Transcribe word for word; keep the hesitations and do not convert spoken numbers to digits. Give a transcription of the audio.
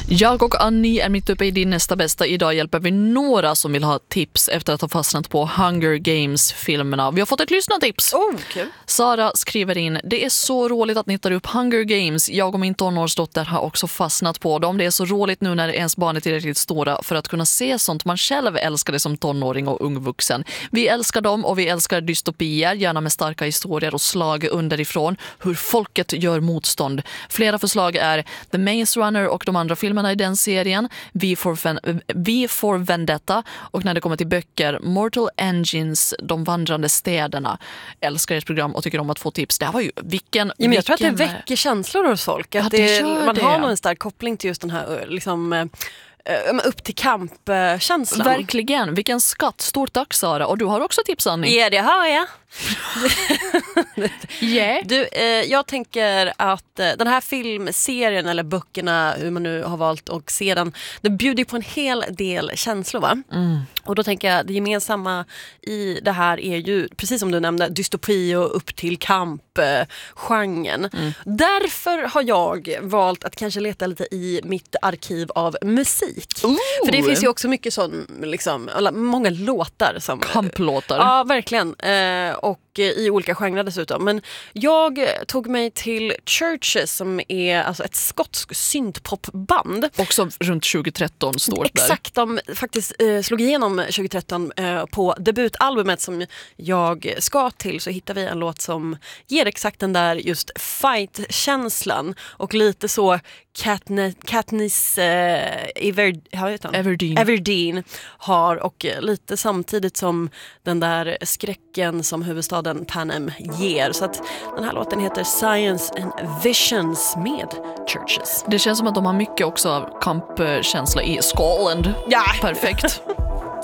Jag och Annie är mitt uppe i din nästa bästa. Idag hjälper vi några som vill ha tips efter att ha fastnat på Hunger Games-filmerna. Vi har fått ett lyssnartips. Oh, kul. Sara skriver in: det är så roligt att ni tar upp Hunger Games. Jag och min tonårsdotter har också fastnat på dem. Det är så roligt nu när ens barn är tillräckligt stora för att kunna se sånt man själv älskade som tonåring och ungvuxen. Vi älskar dem och vi älskar dystopier, gärna med starka historier och slag underifrån. Hur folket gör motstånd. Flera förslag är The Maze Runner och de andra filmerna i den serien, V for, Ven- V for Vendetta, och när det kommer till böcker, Mortal Engines, De vandrande städerna. Älskar ert program och tycker om att få tips. Det här var ju vilken... Ja, men jag vilken... tror att det väcker känslor hos folk. Att Ja, det det, gör man det. har nog en stark koppling till just den här liksom, eh, upp till kamp-känslan. Verkligen, vilken skatt. Stort tack, Sara. Och du har också tips, Annie. Ja, det har jag. Yeah. Du, eh, jag tänker att eh, den här filmserien eller böckerna, hur man nu har valt att se den, det bjuder på en hel del känslor, va? Mm. Och då tänker jag, det gemensamma i det här är ju, precis som du nämnde, dystopi och upp till kamp eh, genren. Mm. Därför har jag valt att kanske leta lite i mitt arkiv av musik. Ooh. För det finns ju också mycket sån, liksom, många låtar som... Kamplåtar. Ja, verkligen. Eh, och i olika genrer dessutom. Men jag tog mig till Churches som är alltså ett skotsk syntpopband. Också runt tjugo tretton står det. Exakt, de faktiskt eh, slog igenom tjugo tretton eh, på debutalbumet som jag ska till, så hittar vi en låt som ger exakt den där just fight-känslan och lite så Katniss, Katniss eh, Ever, Everdeen. Everdeen har, och lite samtidigt som den där skräcken som huvudstaden Panem ger. Så att den här låten heter Science and Visions med Churches. Det känns som att de har mycket också av kampkänsla i Scotland. Ja. Perfekt.